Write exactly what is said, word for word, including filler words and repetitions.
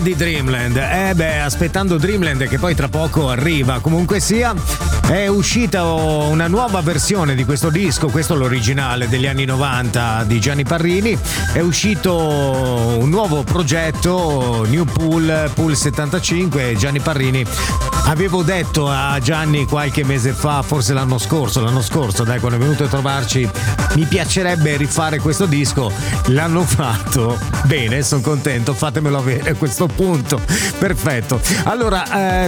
di Dreamland. Eh beh, aspettando Dreamland che poi tra poco arriva. Comunque sia, è uscita una nuova versione di questo disco, questo è l'originale degli anni novanta di Gianni Parrini. È uscito un nuovo progetto, New Pool, Pool settantacinque. Gianni Parrini, avevo detto a Gianni qualche mese fa, forse l'anno scorso, l'anno scorso, dai, quando è venuto a trovarci, mi piacerebbe rifare questo disco. L'hanno fatto. Bene, sono contento, fatemelo avere a questo punto. Perfetto. Allora, eh,